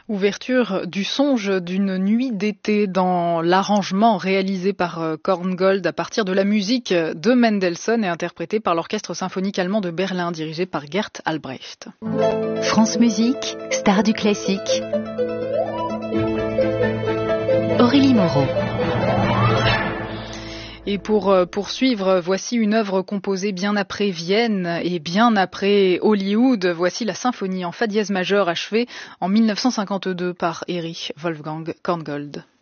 Ouverture du songe d'une nuit d'été dans l'arrangement réalisé par Korngold à partir de la musique de Mendelssohn et interprété par l'Orchestre symphonique allemand de Berlin dirigé par Gert Albrecht. France Musique, star du classique. Aurélie Moreau. Et pour poursuivre, voici une œuvre composée bien après Vienne et bien après Hollywood. Voici la symphonie en fa dièse majeur achevée en 1952 par Erich Wolfgang Korngold.